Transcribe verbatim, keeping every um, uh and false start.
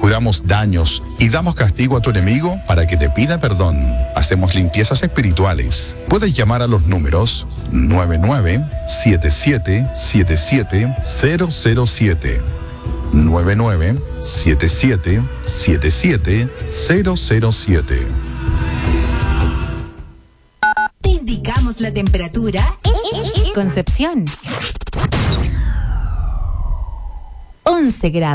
curamos daños y damos castigo a tu enemigo para que te pida perdón. Hacemos limpiezas espirituales. Puedes llamar a los números nueve nueve siete siete siete siete cero cero siete, nueve nueve siete siete siete siete cero cero siete. Te indicamos la temperatura. Concepción. once grados.